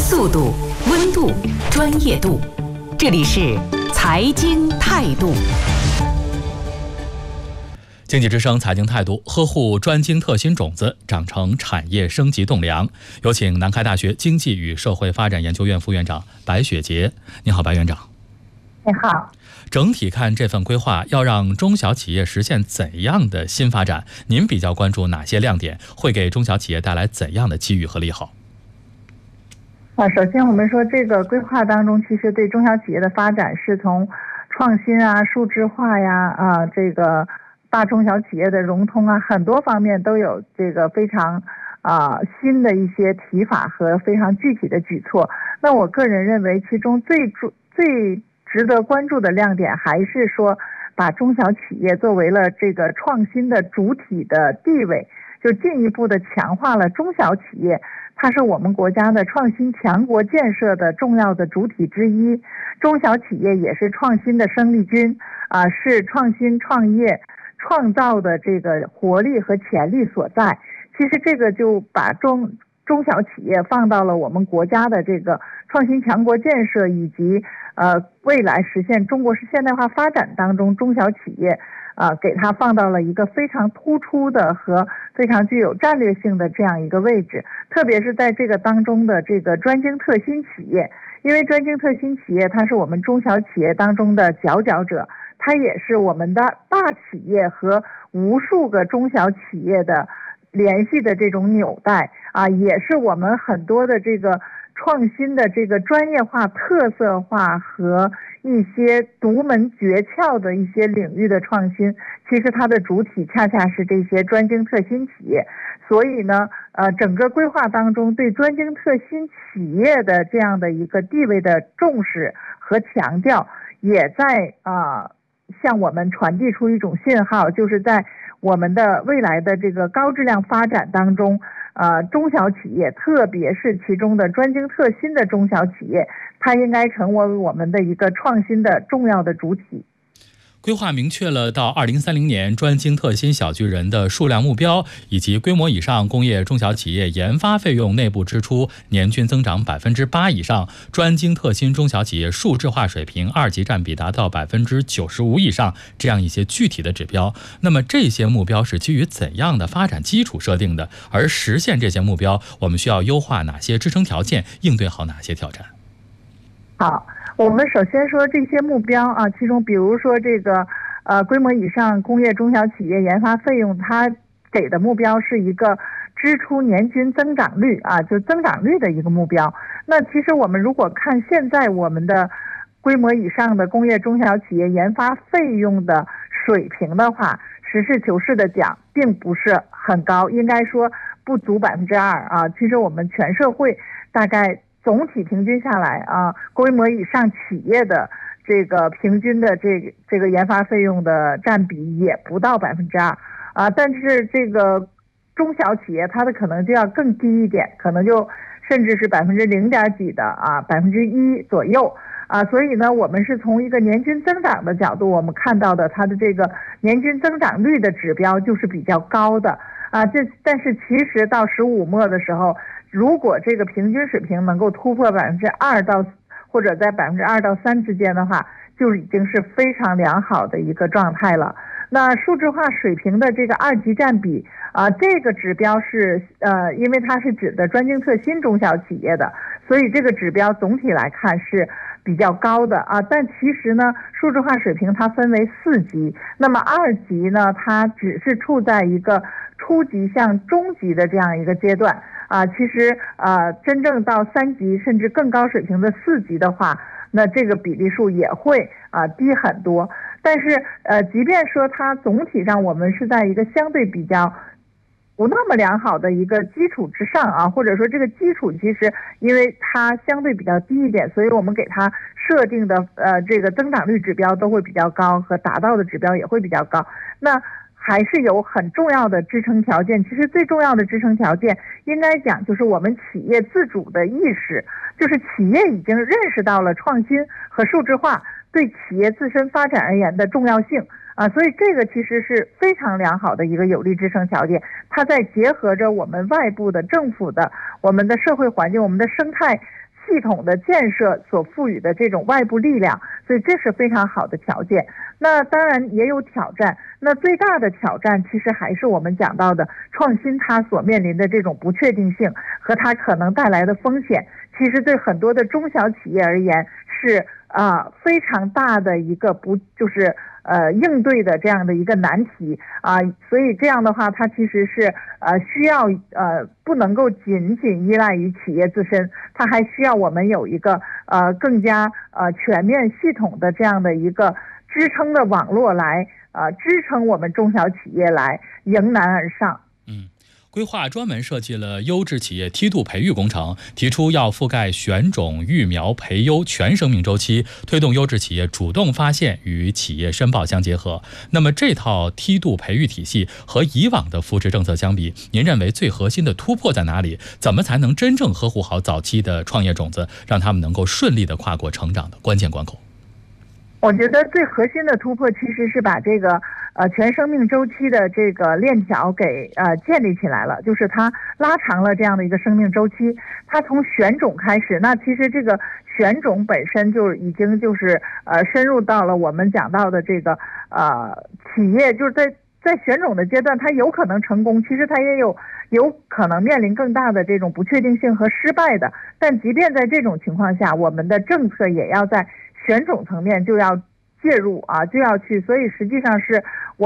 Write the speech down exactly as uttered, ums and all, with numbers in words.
速度、温度、专业度，这里是财经态度。经济之声财经态度，呵护专精特新种子，长成产业升级栋梁。有请南开大学经济与社会发展研究院副院长白雪洁。你好，白院长。 你好。 整体看这份规划要让中小企业实现怎样的新发展？您比较关注哪些亮点？会给中小企业带来怎样的机遇和利好？ 啊，首先我们说这个规划当中，其实对中小企业的发展是从创新啊、数字化呀、啊这个大中小企业的融通啊，很多方面都有这个非常啊新的一些提法和非常具体的举措。那我个人认为，其中最主最值得关注的亮点还是说，把中小企业作为了这个创新的主体的地位，就进一步的强化了中小企业，它是我们国家的创新强国建设的重要的主体之一。中小企业也是创新的生力军啊，是创新创业创造的这个活力和潜力所在。其实这个就把中中小企业放到了我们国家的这个创新强国建设以及呃未来实现中国式现代化发展当中，中小企业啊、呃、给它放到了一个非常突出的和非常具有战略性的这样一个位置。特别是在这个当中的这个专精特新企业，因为专精特新企业它是我们中小企业当中的佼佼者，它也是我们的大企业和无数个中小企业的联系的这种纽带啊，也是我们很多的这个创新的这个专业化、特色化和一些独门诀窍的一些领域的创新，其实它的主体恰恰是这些专精特新企业。所以呢，呃，整个规划当中对专精特新企业的这样的一个地位的重视和强调，也在啊、呃、向我们传递出一种信号，就是在我们的未来的这个高质量发展当中，呃，中小企业，特别是其中的专精特新的中小企业，它应该成为我们的一个创新的重要的主体。 规划明确了到二零三零年专精特新小巨人的数量目标，以及规模以上工业中小企业研发费用内部支出年均增长百分之八以上，专精特新中小企业数字化水平二级占比达到百分之九十五以上，这样一些具体的指标。那么这些目标是基于怎样的发展基础设定的？而实现这些目标，我们需要优化哪些支撑条件，应对好哪些挑战？ 好。我们首先说这些目标啊，其中比如说这个呃规模以上工业中小企业研发费用，它给的目标是一个支出年均增长率啊，就增长率的一个目标。那其实我们如果看现在我们的规模以上的工业中小企业研发费用的水平的话，实事求是的讲，并不是很高，应该说不足百分之二啊。其实我们全社会大概总体平均下来啊，规模以上企业的这个平均的这个这个研发费用的占比也不到百分之二啊，但是这个中小企业它的可能就要更低一点，可能就甚至是百分之零点几的啊，百分之一左右啊，所以呢，我们是从一个年均增长的角度，我们看到的它的这个年均增长率的指标就是比较高的啊，这但是其实到十五末的时候，如果这个平均水平能够突破百分之二到或者在百分之二到三之间的话，就已经是非常良好的一个状态了。那数字化水平的这个二级占比啊，这个指标是呃，因为它是指的专精特新中小企业的，所以这个指标总体来看是比较高的啊。但其实呢，数字化水平它分为四级，那么二级呢，它只是处在一个初级向中级的这样一个阶段。啊，其实呃，真正到三级甚至更高水平的四级的话，那这个比例数也会啊低很多。但是呃，即便说它总体上我们是在一个相对比较不那么良好的一个基础之上啊，或者说这个基础其实因为它相对比较低一点，所以我们给它设定的呃这个增长率指标都会比较高，和达到的指标也会比较高。那还是有很重要的支撑条件，其实最重要的支撑条件应该讲就是我们企业自主的意识，就是企业已经认识到了创新和数字化对企业自身发展而言的重要性啊，所以这个其实是非常良好的一个有利支撑条件。它在结合着我们外部的政府的、我们的社会环境、我们的生态系统的建设所赋予的这种外部力量，所以这是非常好的条件。那当然也有挑战，那最大的挑战其实还是我们讲到的创新它所面临的这种不确定性和它可能带来的风险，其实对很多的中小企业而言是啊、呃、非常大的一个不就是呃应对的这样的一个难题啊、呃，所以这样的话，它其实是呃需要呃不能够仅仅依赖于企业自身，它还需要我们有一个呃更加呃全面系统的这样的一个支撑的网络来呃支撑我们中小企业来迎难而上。 嗯。规划专门设计了优质企业梯度培育工程，提出要覆盖选种、育苗、培优全生命周期，推动优质企业主动发现与企业申报相结合。那么这套梯度培育体系和以往的扶持政策相比，您认为最核心的突破在哪里？怎么才能真正呵护好早期的创业种子，让他们能够顺利地跨过成长的关键关口？ 我觉得最核心的突破其实是把这个呃全生命周期的这个链条给呃建立起来了，就是它拉长了这样的一个生命周期。它从选种开始，那其实这个选种本身就已经就是呃深入到了我们讲到的这个呃企业，就是在在选种的阶段，它有可能成功，其实它也有有可能面临更大的这种不确定性和失败的。但即便在这种情况下，我们的政策也要在选种层面就要介入啊，就要去，所以实际上是我